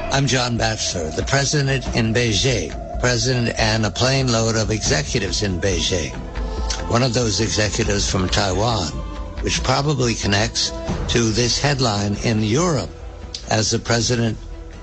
I'm John Batchelor, the president in Beijing, president and a plane load of executives in Beijing. One of those executives from Taiwan, which probably connects to this headline in Europe as the president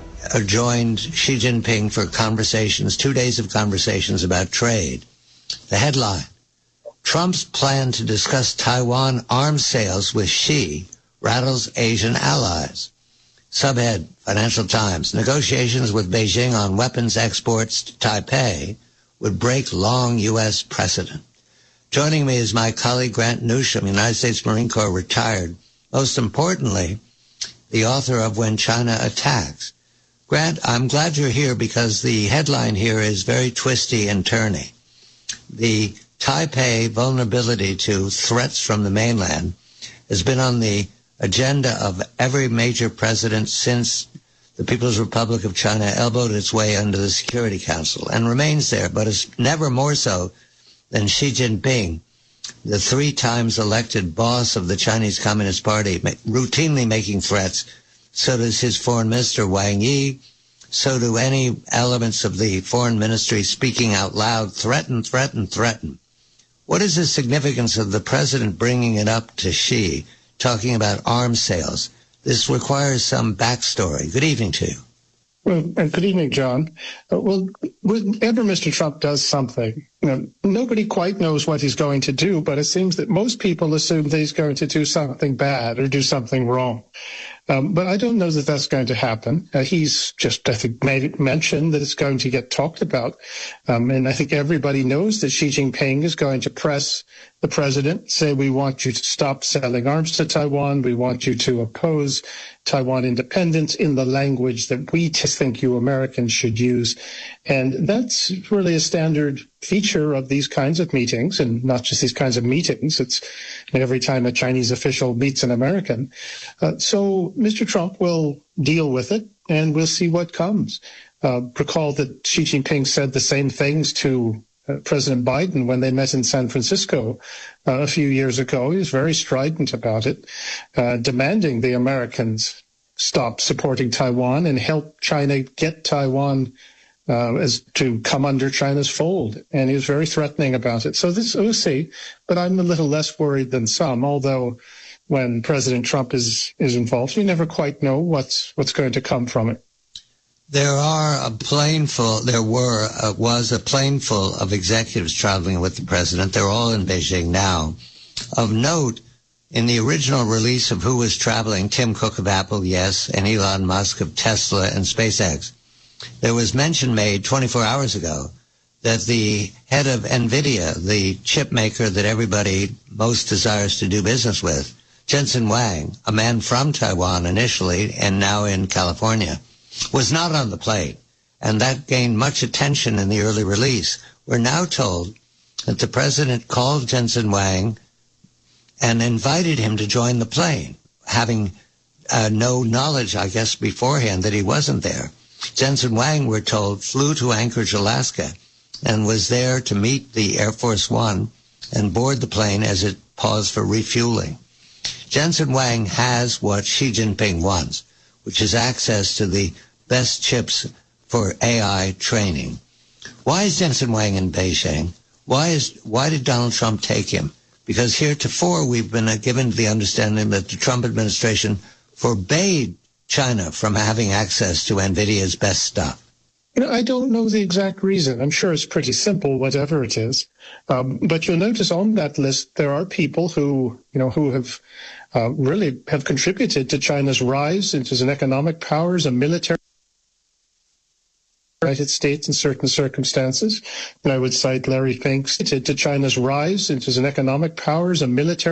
joined Xi Jinping for conversations, 2 days of conversations about trade. The headline, Trump's plan to discuss Taiwan arms sales with Xi rattles Asian allies. Subhead, Financial Times, negotiations with Beijing on weapons exports to Taipei would break long U.S. precedent. Joining me is my colleague Grant Newsham, United States Marine Corps retired. Most importantly, the author of When China Attacks. Grant, I'm glad you're here because the headline here is very twisty and turny. The Taipei vulnerability to threats from the mainland has been on the agenda of every major president since the People's Republic of China elbowed its way under the Security Council and remains there, but is never more so than Xi Jinping, the 3 times elected boss of the Chinese Communist Party, routinely making threats. So does his foreign minister, Wang Yi. So do any elements of the foreign ministry speaking out loud, threaten, threaten, threaten. What is the significance of the president bringing it up to Xi, talking about arms sales? This requires some backstory. Good evening to you. Well, and good evening, John. Whenever Mr. Trump does something, nobody quite knows what he's going to do, but it seems that most people assume that he's going to do something bad or do something wrong. But I don't know that that's going to happen. He's just, I think, mentioned that it's going to get talked about. And I think everybody knows that Xi Jinping is going to press the president, say, we want you to stop selling arms to Taiwan. We want you to oppose Taiwan independence in the language that we think you Americans should use. And that's really a standard feature of these kinds of meetings, and not just these kinds of meetings. It's every time a Chinese official meets an American. So Mr. Trump will deal with it, and we'll see what comes. Recall that Xi Jinping said the same things to President Biden when they met in San Francisco a few years ago. He was very strident about it, demanding the Americans stop supporting Taiwan and help China get Taiwan as to come under China's fold. And he was very threatening about it. So this, we'll see. But I'm a little less worried than some, although when President Trump is involved, you never quite know what's going to come from it. There was a plane full of executives traveling with the president. They're all in Beijing now. Of note, in the original release of who was traveling, Tim Cook of Apple, yes, and Elon Musk of Tesla and SpaceX, there was mention made 24 hours ago that the head of NVIDIA, the chip maker that everybody most desires to do business with, Jensen Huang, a man from Taiwan initially and now in California, was not on the plane, and that gained much attention in the early release. We're now told that the president called Jensen Huang and invited him to join the plane, having no knowledge, I guess, beforehand that he wasn't there. Jensen Huang, we're told, flew to Anchorage, Alaska, and was there to meet the Air Force One and board the plane as it paused for refueling. Jensen Huang has what Xi Jinping wants, which is access to the best chips for AI training. Why is Jensen Huang in Beijing? Why did Donald Trump take him? Because heretofore we've been given the understanding that the Trump administration forbade China from having access to NVIDIA's best stuff. I don't know the exact reason. I'm sure it's pretty simple, whatever it is. But you'll notice on that list there are people who have really have contributed to China's rise as an economic power, as a military. United States in certain circumstances. And I would cite Larry Fink to China's rise as an economic power, as a military.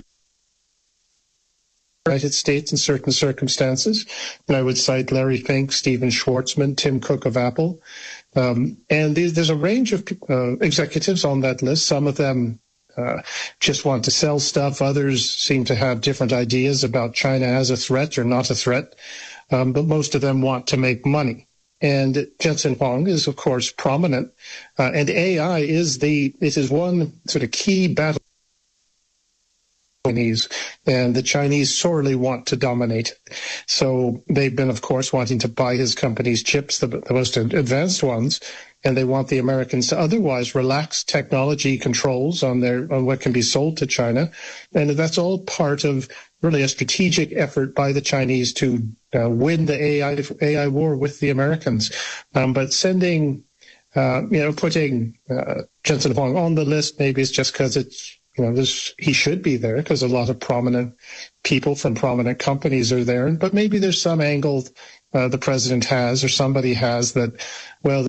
United States in certain circumstances. And I would cite Larry Fink, Stephen Schwartzman, Tim Cook of Apple. And there's a range of executives on that list. Some of them just want to sell stuff. Others seem to have different ideas about China as a threat or not a threat. But most of them want to make money. And Jensen Huang is, of course, prominent. And AI is one sort of key battle Chinese, and the Chinese sorely want to dominate. So they've been, of course, wanting to buy his company's chips, the most advanced ones, and they want the Americans to otherwise relax technology controls on what can be sold to China. And that's all part of really a strategic effort by the Chinese to win the AI war with the Americans. But sending, putting Jensen Huang on the list, maybe it's just because it's, he should be there because a lot of prominent people from prominent companies are there. But maybe there's some angle the president has or somebody has that, well,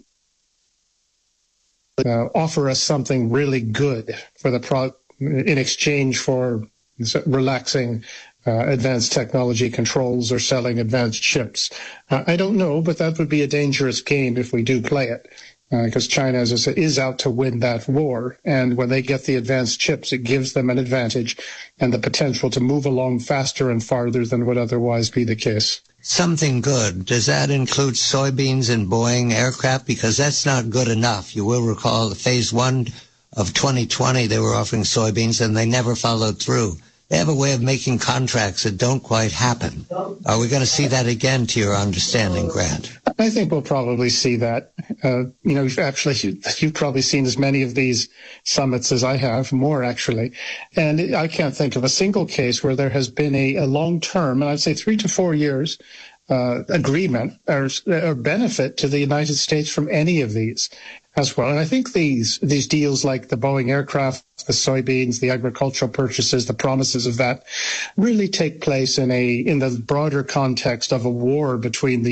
offer us something really good for in exchange for relaxing advanced technology controls or selling advanced chips. I don't know, but that would be a dangerous game if we do play it. Because China, as I said, is out to win that war. And when they get the advanced chips, it gives them an advantage and the potential to move along faster and farther than would otherwise be the case. Something good. Does that include soybeans and Boeing aircraft? Because that's not good enough. You will recall the phase 1 of 2020, they were offering soybeans and they never followed through. They have a way of making contracts that don't quite happen. Are we going to see that again, to your understanding, Grant? I think we'll probably see that. You've probably seen as many of these summits as I have, more actually. And I can't think of a single case where there has been a long-term, and I'd say 3 to 4 years, agreement or benefit to the United States from any of these as well. And I think these deals like the Boeing aircraft, the soybeans, the agricultural purchases, the promises of that really take place in the broader context of a war between the